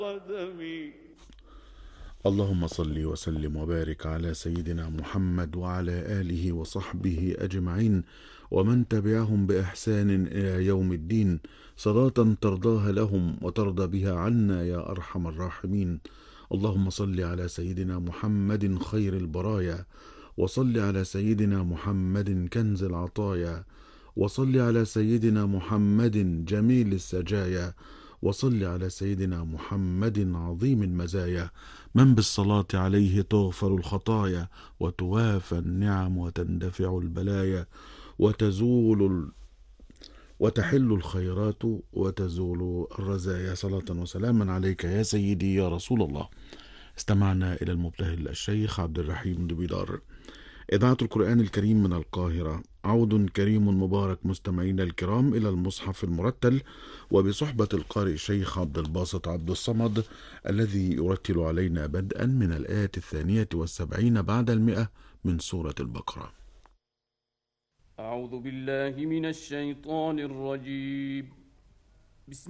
قدمي. اللهم صل وسلم وبارك على سيدنا محمد وعلى آله وصحبه أجمعين ومن تبعهم بإحسان إلى يوم الدين، صلاة ترضاها لهم وترضى بها عنا يا أرحم الراحمين. اللهم صل على سيدنا محمد خير البرايا، وصل على سيدنا محمد كنز العطايا، وصل على سيدنا محمد جميل السجايا، وصل على سيدنا محمد عظيم المزايا، من بالصلاة عليه تغفر الخطايا وتوافى النعم وتندفع البلايا وتحل الخيرات وتزول الرزايا. صلاة وسلاما عليك يا سيدي يا رسول الله. استمعنا إلى المبتهل الشيخ عبد الرحيم دبيدار. إذاعة القرآن الكريم من القاهرة، عود كريم مبارك مستمعينا الكرام إلى المصحف المرتل، وبصحبة القارئ الشيخ عبد الباسط عبد الصمد الذي يرتل علينا بدءا من الآية 72 بعد 100 من سورة البقرة. أعوذ بالله من الشيطان الرجيم.